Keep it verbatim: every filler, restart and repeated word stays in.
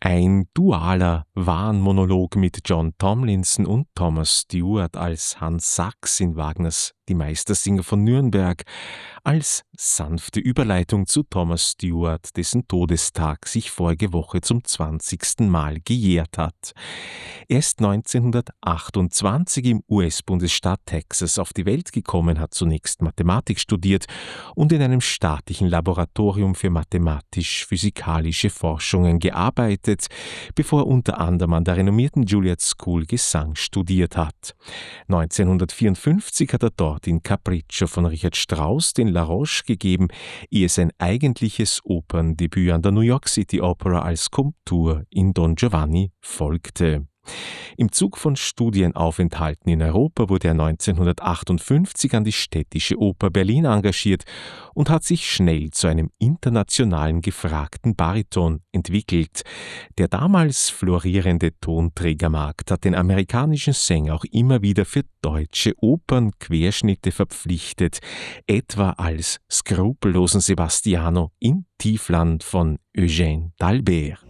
Ein dualer Wahnmonolog mit John Tomlinson und Thomas Stewart als Hans Sachs in Wagners Die Meistersinger von Nürnberg, als sanfte Überleitung zu Thomas Stewart, dessen Todestag sich vorige Woche zum zwanzigsten Mal gejährt hat. Er ist neunzehnhundertachtundzwanzig im U S-Bundesstaat Texas auf die Welt gekommen, hat zunächst Mathematik studiert und in einem staatlichen Laboratorium für mathematisch-physikalische Forschungen gearbeitet, bevor er unter anderem an der renommierten Juilliard School Gesang studiert hat. neunzehnhundertvierundfünfzig hat er dort in Capriccio von Richard Strauss den La Roche gegeben, ehe sein eigentliches Operndebüt an der New York City Opera als Komtur in Don Giovanni folgte. Im Zug von Studienaufenthalten in Europa wurde er neunzehnhundertachtundfünfzig an die Städtische Oper Berlin engagiert und hat sich schnell zu einem internationalen gefragten Bariton entwickelt. Der damals florierende Tonträgermarkt hat den amerikanischen Sänger auch immer wieder für deutsche Opernquerschnitte verpflichtet, etwa als skrupellosen Sebastiano in Tiefland von Eugène d'Albert.